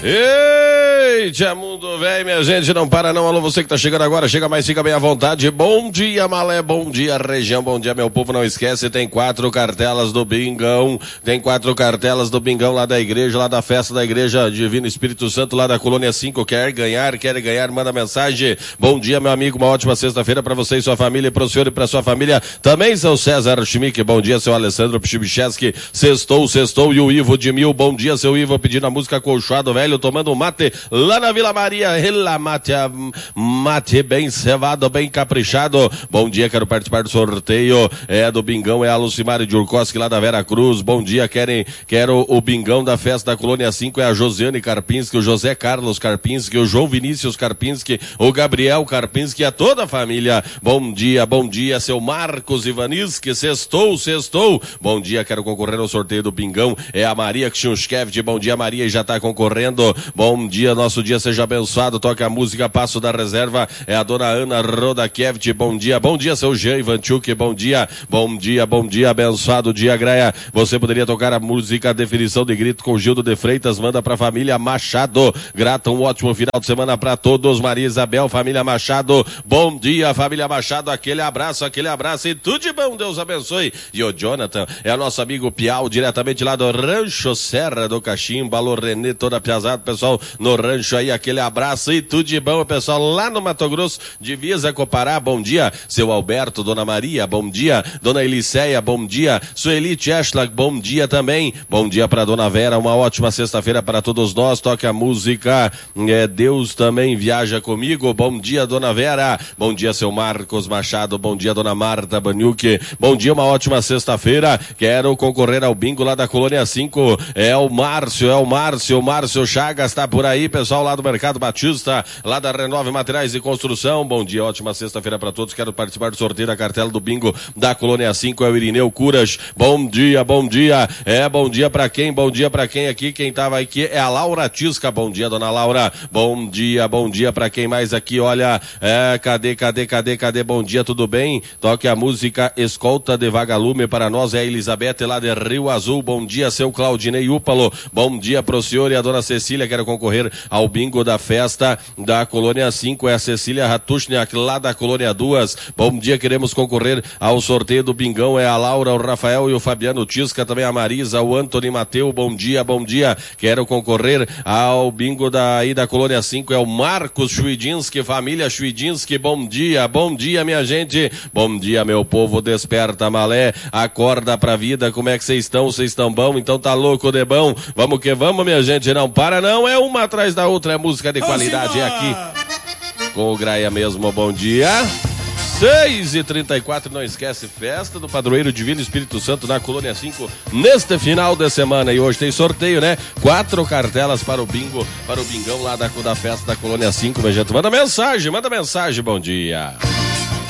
Ei, tia Mundo Velho, minha gente, não para não. Alô, você que tá chegando agora, chega mais, fica bem à vontade. Bom dia, Malé, bom dia, região, bom dia, meu povo. Não esquece, tem 4 cartelas do Bingão. Tem 4 cartelas do Bingão lá da igreja, lá da festa da igreja Divino Espírito Santo, lá da Colônia 5. Quer ganhar, manda mensagem. Bom dia, meu amigo, uma ótima sexta-feira pra você e sua família, e pro senhor e pra sua família. Também, seu César Schmick, bom dia, seu Alessandro Pchibicheski. Sextou, e o Ivo de Mil, bom dia, seu Ivo, pedindo a música Colchoado Velho, tomando um mate lá na Vila Maria, mate bem cevado, bem caprichado. Bom dia, quero participar do sorteio, do Bingão, a Lucimari de Urkoski lá da Vera Cruz. Bom dia, quero o Bingão da festa da Colônia 5, é a Josiane Karpinski, o José Carlos Karpinski, o João Vinícius Karpinski, o Gabriel Karpinski, a toda a família. Bom dia, seu Marcos Ivaniski, sextou. Bom dia, quero concorrer ao sorteio do Bingão, é a Maria Kchunskevich. Bom dia, Maria, já tá concorrendo. Bom dia, nosso dia seja abençoado. Toca a música Passo da Reserva, é a dona Ana Rodakevich. Bom dia, seu Jean Ivanchuk. Bom dia, abençoado dia, Greia. Você poderia tocar a música Definição de Grito com Gildo de Freitas, manda pra família Machado. Grata, um ótimo final de semana pra todos. Maria Isabel, família Machado. Bom dia, família Machado, aquele abraço e tudo de bom, Deus abençoe. E o Jonathan é nosso amigo Piau, diretamente lá do Rancho Serra do Cachimbo. Alô, Renê, toda a piazada, pessoal no rancho aí, aquele abraço e tudo de bom, pessoal lá no Mato Grosso, divisa com o Pará. Bom dia, seu Alberto, dona Maria, bom dia, dona Eliceia, bom dia, Sueli Tcheschlag, bom dia também, bom dia pra dona Vera, uma ótima sexta-feira para todos nós. Toque a música Deus Também Viaja Comigo. Bom dia, dona Vera, bom dia, seu Marcos Machado, bom dia, dona Marta Baniuque, bom dia, uma ótima sexta-feira. Quero concorrer ao bingo lá da Colônia 5, é o Márcio Chagas tá por aí, pessoal lá do Mercado Batista, lá da Renove Materiais de Construção. Bom dia, ótima sexta-feira para todos. Quero participar do sorteio da cartela do bingo da Colônia 5, é o Irineu Curas. Bom dia. Bom dia pra quem aqui? Quem tava aqui é a Laura Tisca. Bom dia, dona Laura. Bom dia pra quem mais aqui? Olha, cadê? Bom dia, tudo bem? Toque a música Escolta de Vagalume para nós, é a Elizabeth lá de Rio Azul. Bom dia, seu Claudinei Úpalo. Bom dia pro senhor e a dona Cecília. Quero concorrer ao bingo da festa da Colônia 5, é a Cecília Ratushniak lá da Colônia 2. Bom dia, queremos concorrer ao sorteio do Bingão, é a Laura, o Rafael e o Fabiano Tisca, também a Marisa, o Antony Mateu. Bom dia, quero concorrer ao bingo da Colônia 5, é o Marcos Chuidinski, família Chuidinski. Bom dia, minha gente, bom dia, meu povo, desperta, Malé, acorda pra vida. Como é que vocês estão? Vocês estão bom? Então tá louco de bom, vamos que vamos, minha gente, não para não, é uma atrás da outra, é música de qualidade, é aqui com o Graia mesmo. Bom dia, 6h34, não esquece, festa do Padroeiro Divino Espírito Santo na Colônia 5 neste final de semana, e hoje tem sorteio, né? 4 cartelas para o bingão lá da festa da Colônia 5, minha gente. Manda mensagem, bom dia.